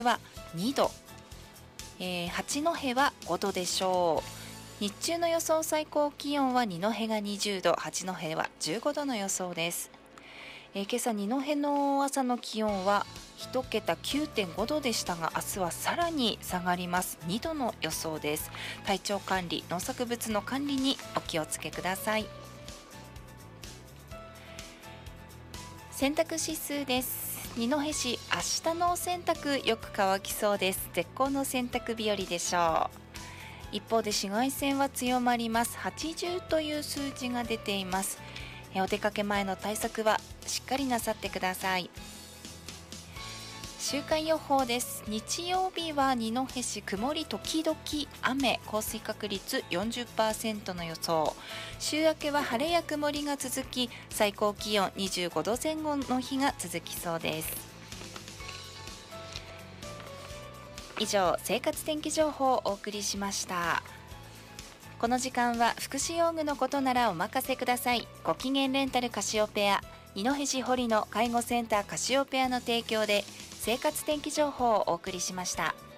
は2度、八戸は5度でしょう。日中の予想最高気温は二戸が20度、八戸は15度の予想です。今朝二戸の朝の気温は1桁 9.5 度でしたが、明日はさらに下がります。2度の予想です。体調管理、農作物の管理にお気をつけください。洗濯指数です。二戸市、明日の洗濯よく乾きそうです。絶好の洗濯日和でしょう。一方で紫外線は強まります。80という数字が出ています。お出かけ前の対策はしっかりなさってください。週間予報です。日曜日は二戸市曇り時々雨、降水確率 40% の予想。週明けは晴れや曇りが続き、最高気温25度前後の日が続きそうです。以上、生活天気情報をお送りしました。この時間は福祉用具のことならお任せください。ご機嫌レンタルカシオペア、二戸市堀の介護センターカシオペアの提供で生活天気情報をお送りしました。